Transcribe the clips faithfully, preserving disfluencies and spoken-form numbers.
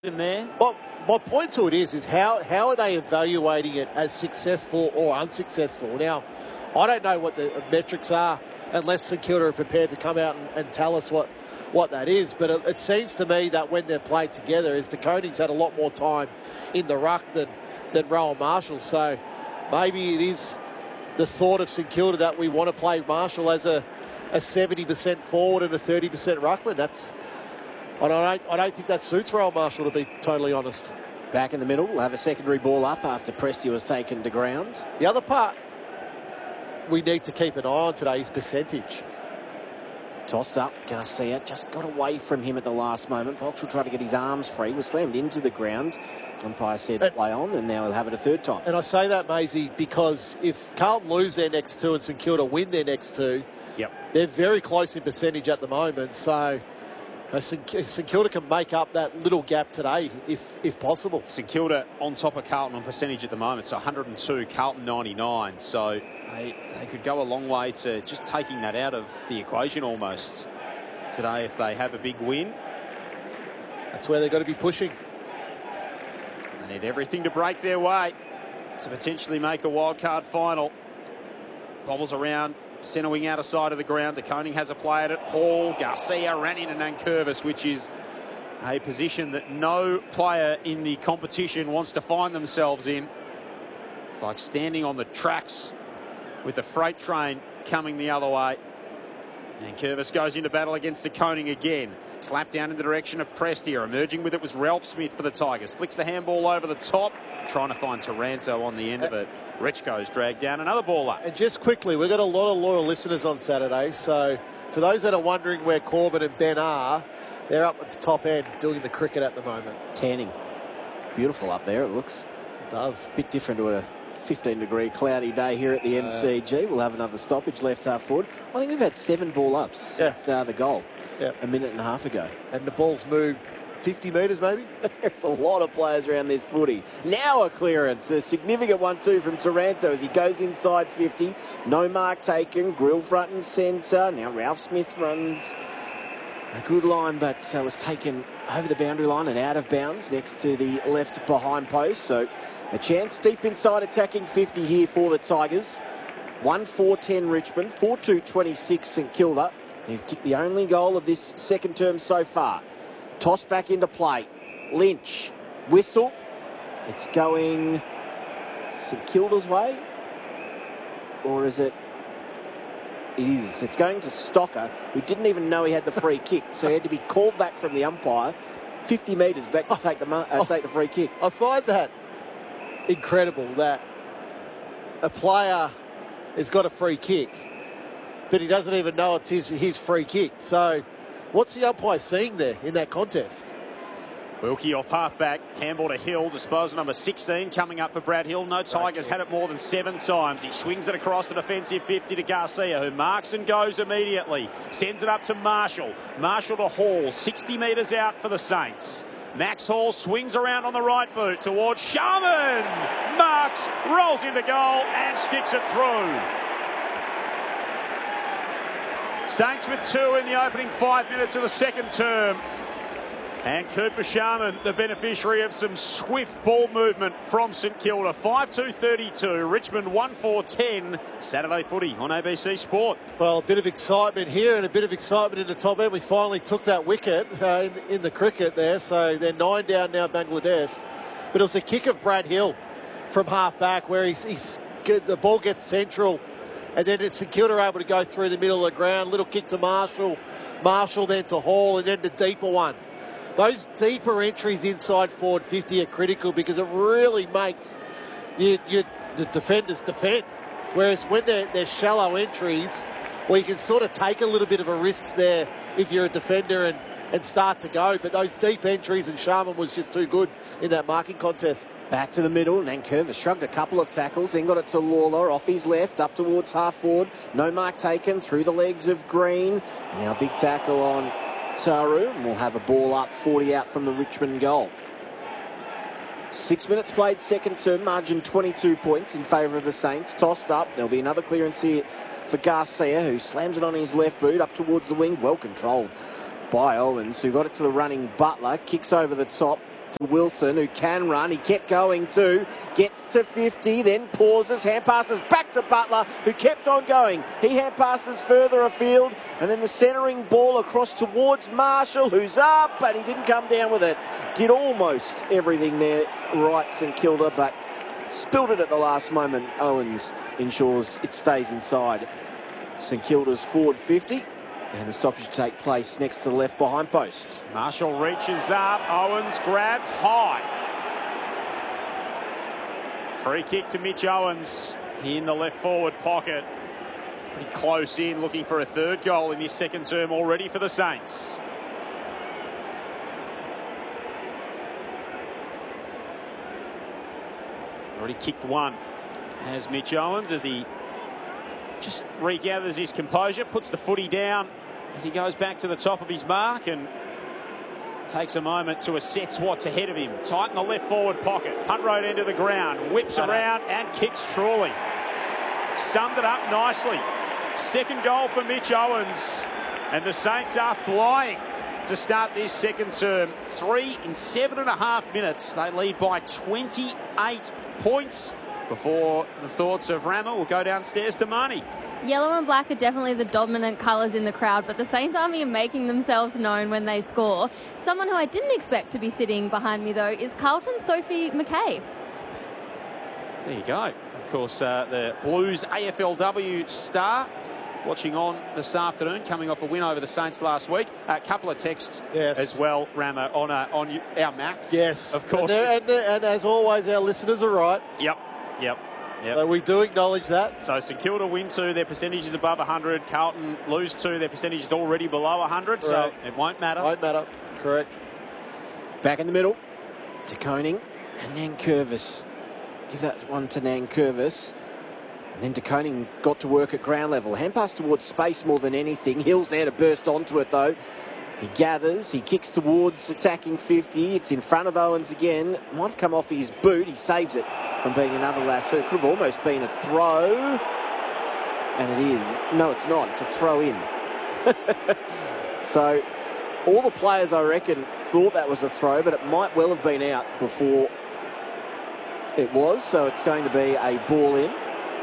in there. Well, my point to it is, is how, how are they evaluating it as successful or unsuccessful? Now, I don't know what the metrics are unless St Kilda are prepared to come out and, and tell us what, what that is. But it, it seems to me that when they've played together, is the Konings had a lot more time in the ruck than, than Rowan Marshall. So maybe it is the thought of St Kilda that we want to play Marshall as a, a seventy percent forward and a thirty percent ruckman. That's, I don't, I don't think that suits Rowan Marshall, to be totally honest. Back in the middle, we'll have a secondary ball up after Presti was taken to ground. The other part we need to keep an eye on today is percentage. Tossed up, Garcia just got away from him at the last moment. Box will try to get his arms free, was slammed into the ground. Umpire said and, play on, and now he'll have it a third time. And I say that, Maisie, because if Carlton lose their next two and St Kilda win their next two, yep, they're very close in percentage at the moment. So uh, St Kilda can make up that little gap today, if if possible. St Kilda on top of Carlton on percentage at the moment, so one hundred and two, Carlton ninety-nine. So they, they could go a long way to just taking that out of the equation almost today if they have a big win. That's where they've got to be pushing. They need everything to break their way to potentially make a wildcard final. Bobbles around, centre wing out of side of the ground. De Koning has a play at it. Hall, Garcia, Rannin and Nankervis, which is a position that no player in the competition wants to find themselves in. It's like standing on the tracks with the freight train coming the other way. Nankervis goes into battle against De Koning again. Slapped down in the direction of Prestia. Emerging with it was Ralph Smith for the Tigers. Flicks the handball over the top. Trying to find Taranto on the end of it. Richko's dragged down another ball up. And just quickly, we've got a lot of loyal listeners on Saturday. So for those that are wondering where Corbin and Ben are, they're up at the top end doing the cricket at the moment. Tanning. Beautiful up there, it looks. It does. A bit different to a fifteen degree cloudy day here at the M C G. We'll have another stoppage left half forward. I think we've had seven ball ups since yeah. uh, the goal. Yep. A minute and a half ago. And the ball's moved fifty metres maybe? There's a lot of players around this footy. Now a clearance. A significant one too from Taranto as he goes inside fifty. No mark taken. Grill front and centre. Now Ralph Smith runs a good line, but uh, was taken over the boundary line and out of bounds next to the left behind post. So a chance deep inside attacking fifty here for the Tigers. one four ten Richmond. four two twenty-six St Kilda. They've kicked the only goal of this second term so far. Toss back into play. Lynch. Whistle. It's going St Kilda's way. Or is it? It is. It's going to Stocker, who didn't even know he had the free kick. So he had to be called back from the umpire fifty metres back to take the, uh, take the free kick. I find that incredible that a player has got a free kick, but he doesn't even know it's his, his free kick. So what's the umpire seeing there in that contest? Wilkie off half-back, handball to Hill, disposal number sixteen coming up for Brad Hill. No Tigers had it more than seven times. He swings it across the defensive fifty to Garcia, who marks and goes immediately. Sends it up to Marshall. Marshall to Hall, sixty metres out for the Saints. Max Hall swings around on the right boot towards Sharman. Marks, rolls into goal and sticks it through. Saints with two in the opening five minutes of the second term. And Cooper Sharman, the beneficiary of some swift ball movement from St Kilda. five two thirty-two, Richmond one four ten. Saturday footy on A B C Sport. Well, a bit of excitement here and a bit of excitement in the top end. We finally took that wicket uh, in, in the cricket there. So they're nine down now, Bangladesh. But it was a kick of Brad Hill from half back where he's, he's the ball gets central. And then it's St Kilda able to go through the middle of the ground. Little kick to Marshall. Marshall then to Hall and then the deeper one. Those deeper entries inside forward fifty are critical because it really makes you, you, the defenders defend. Whereas when they're, they're shallow entries, well, you can sort of take a little bit of a risk there if you're a defender and, and start to go. But those deep entries, and Sharman was just too good in that marking contest. Back to the middle, Nankervis shrugged a couple of tackles, then got it to Lawler off his left, up towards half forward. No mark taken through the legs of Green. Now big tackle on Taru, and we'll have a ball up, forty out from the Richmond goal. Six minutes played, second term, margin twenty-two points in favour of the Saints. Tossed up, there'll be another clearance here for Garcia, who slams it on his left boot up towards the wing. Well controlled by Owens, who got it to the running Butler. Kicks over the top. to Wilson, who can run. He kept going too. Gets to fifty, then pauses. Hand passes back to Butler, who kept on going. He hand passes further afield, and then the centering ball across towards Marshall, who's up, and he didn't come down with it. Did almost everything there right, St Kilda, but spilled it at the last moment. Owens ensures it stays inside St Kilda's forward fifty. And the stoppage to take place next to the left behind post. Marshall reaches up. Owens grabs high. Free kick to Mitch Owens in the left forward pocket. Pretty close in, looking for a third goal in his second term already for the Saints. Already kicked one. Has Mitch Owens as he just regathers his composure, puts the footy down as he goes back to the top of his mark and takes a moment to assess what's ahead of him. Tighten the left forward pocket. Hunt Road into the ground. Whips around and kicks truly. Summed it up nicely. Second goal for Mitch Owens. And the Saints are flying to start this second term. Three in seven and a half minutes. They lead by twenty-eight points before the thoughts of Rama will go downstairs to Marnie. Yellow and black are definitely the dominant colours in the crowd, but the Saints Army are making themselves known when they score. Someone who I didn't expect to be sitting behind me, though, is Carlton's Sophie McKay. There you go. Of course, uh, the Blues A F L W star watching on this afternoon, coming off a win over the Saints last week. A couple of texts yes. as well, Rama, on, uh, on you, our maths. Yes. Of course. And, and, and as always, our listeners are right. Yep, yep. Yep. So we do acknowledge that. So St Kilda win two, their percentage is above one hundred. Carlton lose two, their percentage is already below one hundred, so right. it won't matter. Won't matter. Correct. Back in the middle to Koning and Nankervis. Give that one to Nankervis. And then De Koning got to work at ground level. Hand pass towards space more than anything. Hill's there to burst onto it though. He gathers, he kicks towards attacking fifty. It's in front of Owens again. Might have come off his boot. He saves it from being another lasso. It could have almost been a throw. And it is. No, it's not. It's a throw in. So all the players, I reckon, thought that was a throw, but it might well have been out before it was. So it's going to be a ball in.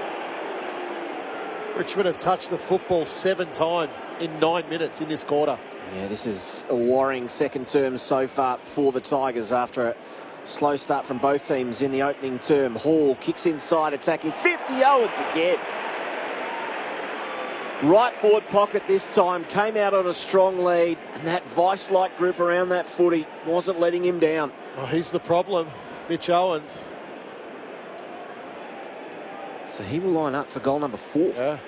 Richmond have touched the football seven times in nine minutes in this quarter. Yeah, this is a worrying second term so far for the Tigers after a slow start from both teams in the opening term. Hall kicks inside, attacking fifty. Owens again. Right forward pocket this time, came out on a strong lead, and that vice-like grip around that footy wasn't letting him down. Well, he's the problem, Mitch Owens. So he will line up for goal number four. Yeah.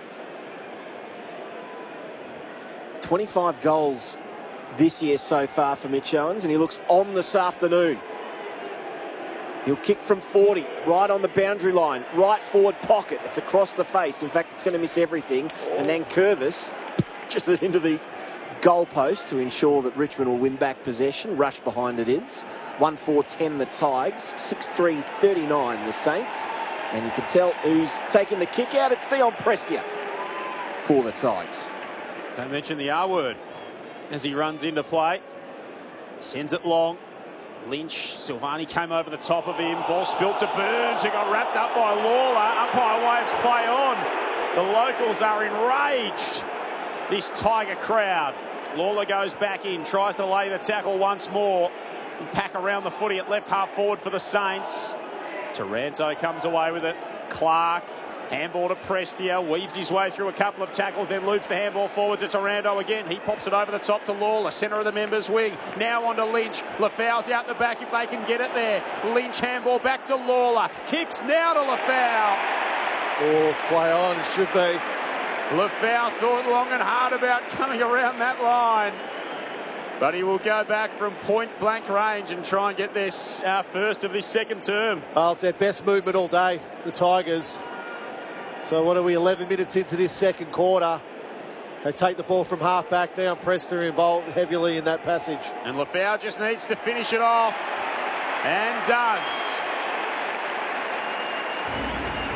twenty-five goals this year so far for Mitch Owens, and he looks on this afternoon. He'll kick from forty, right on the boundary line, right forward pocket. It's across the face. In fact, it's going to miss everything. And then Curvis just into the goal post to ensure that Richmond will win back possession. Rush behind it is. one four ten the Tigers, six three thirty-nine the Saints. And you can tell who's taking the kick out. It's Theon Prestia for the Tigers. Don't mention the R word as he runs into play. Sends it long. Lynch, Silvani came over the top of him. Ball spilt to Burns, who got wrapped up by Lawler. Umpire waves play on. The locals are enraged. This Tiger crowd. Lawler goes back in, tries to lay the tackle once more. And pack around the footy at left half forward for the Saints. Taranto comes away with it. Clark, handball to Prestia, weaves his way through a couple of tackles, then loops the handball forward to Taranto again. He pops it over the top to Lawler, centre of the members' wing. Now on to Lynch. Lafau's out the back if they can get it there. Lynch handball back to Lawler. Kicks now to Lafau. Oh, it's play on. It should be. Lafau thought long and hard about coming around that line. But he will go back from point-blank range and try and get this uh, first of this second term. Oh, it's their best movement all day, the Tigers. So what are we, eleven minutes into this second quarter? They take the ball from half-back down. Preston involved heavily in that passage. And Lafau just needs to finish it off. And does.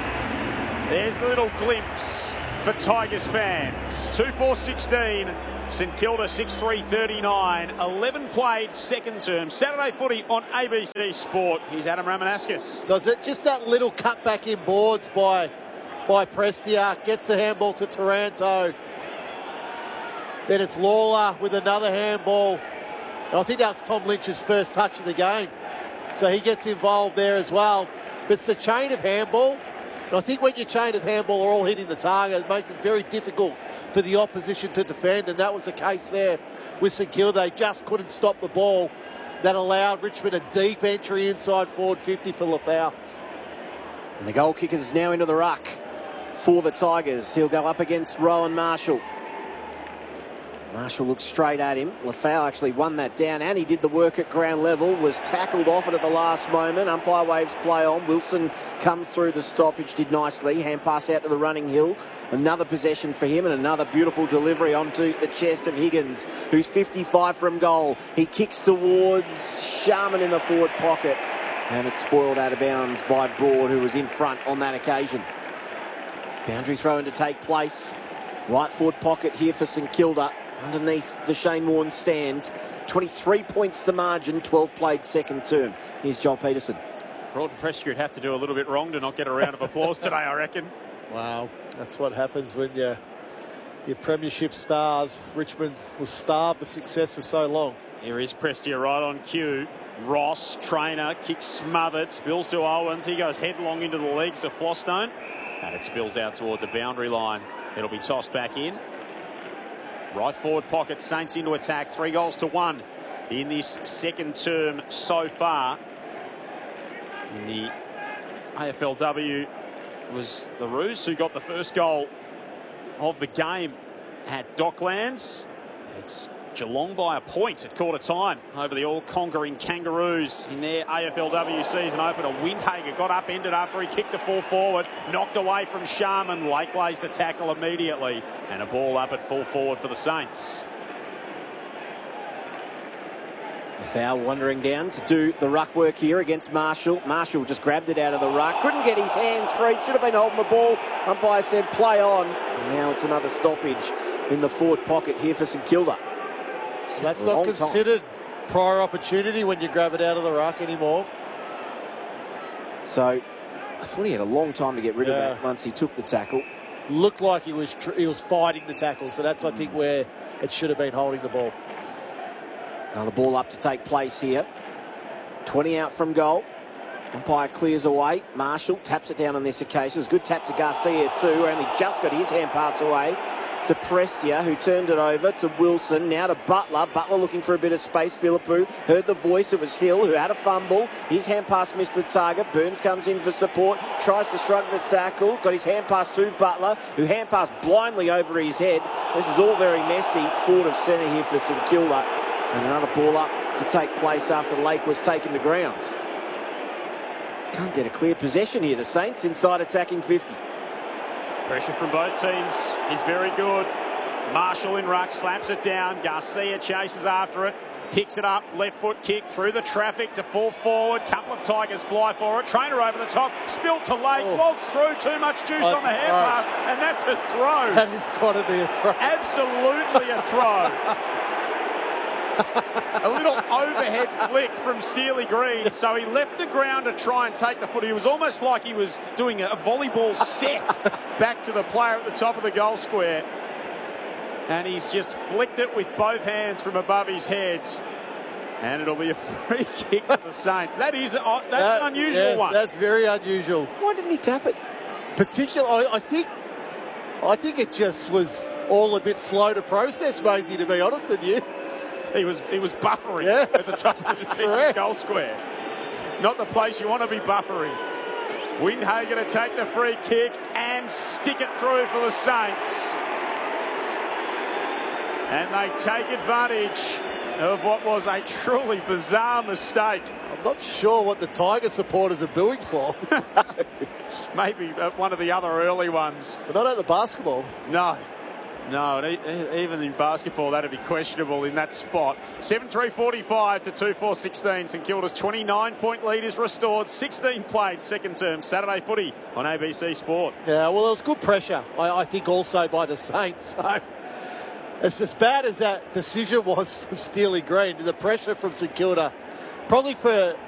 There's a little glimpse for Tigers fans. two four sixteen. St Kilda six three thirty-nine. eleven played second term. Saturday footy on A B C Sport. Here's Adam Ramanauskas. So is it just that little cutback in boards by, by Prestia? Gets the handball to Taranto. Then it's Lawler with another handball. And I think that was Tom Lynch's first touch of the game. So he gets involved there as well. But it's the chain of handball. And I think when your chain of handball are all hitting the target, it makes it very difficult for the opposition to defend. And that was the case there with St Kilda. They just couldn't stop the ball. That allowed Richmond a deep entry inside forward fifty for Lafau. And the goal kicker is now into the ruck for the Tigers. He'll go up against Rowan Marshall. Marshall looks straight at him. Lafau actually won that down, and he did the work at ground level, was tackled off it at the last moment. Umpire waves play on. Wilson comes through the stoppage, did nicely. Hand pass out to the running Hill. Another possession for him, and another beautiful delivery onto the chest of Higgins, who's fifty-five from goal. He kicks towards Sharman in the forward pocket, and it's spoiled out of bounds by Broad, who was in front on that occasion. Boundary throw in to take place. Right forward pocket here for St Kilda, underneath the Shane Warne stand. twenty-three points the margin, twelve played second term. Here's Joel Peterson. Broad and Prestia would have to do a little bit wrong to not get a round of applause today, I reckon. Wow, that's what happens when you, your premiership stars. Richmond was starved of success for so long. Here is Prestia right on cue. Ross, trainer, kicks smothered, spills to Owens. He goes headlong into the legs of Flostone, and it spills out toward the boundary line. It'll be tossed back in. Right forward pocket, Saints into attack. Three goals to one in this second term so far. In the A F L W was the Roos who got the first goal of the game at Docklands. It's Geelong by a point at quarter time over the all-conquering Kangaroos in their A F L W season opener. Windhager got upended after he kicked the full forward, knocked away from Sharman. Lake lays the tackle immediately, and a ball up at full forward for the Saints. Foul wandering down to do the ruck work here against Marshall. Marshall just grabbed it out of the ruck. Couldn't get his hands free. Should have been holding the ball. Umpire said play on. And now it's another stoppage in the forward pocket here for St Kilda. So that's not considered time. Prior opportunity when you grab it out of the ruck anymore. So I thought he had a long time to get rid yeah. of that once he took the tackle. Looked like he was tr he was fighting the tackle. So that's, I think, where it should have been holding the ball. Another ball up to take place here. twenty out from goal. Umpire clears away. Marshall taps it down on this occasion. It was a good tap to Garcia too. Only just got his hand pass away to Prestia, who turned it over to Wilson. Now to Butler. Butler looking for a bit of space. Philippou heard the voice. It was Hill who had a fumble. His hand pass missed the target. Burns comes in for support. Tries to shrug the tackle. Got his hand pass to Butler, who hand passed blindly over his head. This is all very messy. Forward of centre here for St Kilda. And another ball up to take place after Lake was taken to ground. Can't get a clear possession here. The Saints inside attacking fifty. Pressure from both teams is very good. Marshall in ruck, slaps it down. Garcia chases after it. Picks it up, left foot kick through the traffic to full forward. Couple of Tigers fly for it. Trainer over the top, spilt to Lake, oh. walks through, too much juice oh, on the hand pass, and that's a throw. That has got to be a throw. Absolutely a throw. A little overhead flick from Steely Green, so he left the ground to try and take the footy. It was almost like he was doing a volleyball set back to the player at the top of the goal square. And he's just flicked it with both hands from above his head. And it'll be a free kick for the Saints. That is uh, that's that, an unusual yes, one. That's very unusual. Why didn't he tap it? Particularly, I, I think, I think it just was all a bit slow to process, Maisie, to be honest with you. He was he was buffering yes. at the top of the defensive goal square. Not the place you want to be buffering. Windhager to take the free kick and stick it through for the Saints. And they take advantage of what was a truly bizarre mistake. I'm not sure what the Tiger supporters are booing for. Maybe one of the other early ones. But not at the basketball. No. No, and even in basketball, that'd be questionable in that spot. seven three forty-five to two four sixteen. St Kilda's twenty-nine point lead is restored. sixteen played second term Saturday footy on A B C Sport. Yeah, well, there was good pressure, I, I think, also by the Saints. So It's as bad as that decision was from Steely Green, the pressure from St Kilda, probably for